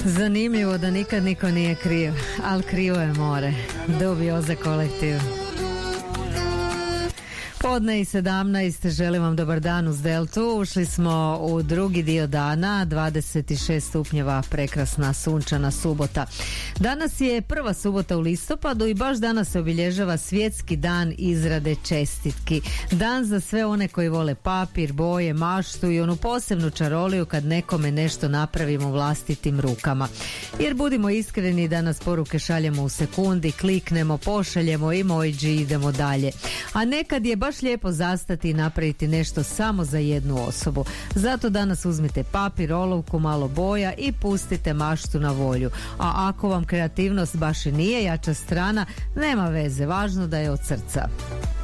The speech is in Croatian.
Zanimljivo da nikad niko nije kriv, ali krivo je more. Dubioza kolektiv. Podne i 17, želim vam dobar dan uz Deltu. Ušli smo u drugi dio dana, 26 stupnjeva, prekrasna sunčana subota. Danas je prva subota u listopadu i baš danas se obilježava Svjetski dan izrade čestitki. Dan za sve one koji vole papir, boje, maštu i onu posebnu čaroliju kad nekome nešto napravimo vlastitim rukama. Jer budimo iskreni, danas poruke šaljemo u sekundi, kliknemo, pošaljemo emoji i idemo dalje. A nekad je baš lijepo zastati i napraviti nešto samo za jednu osobu. Zato danas uzmite papir, olovku, malo boja i pustite maštu na volju. A ako vam kreativnost baš i nije jača strana, nema veze, važno da je od srca.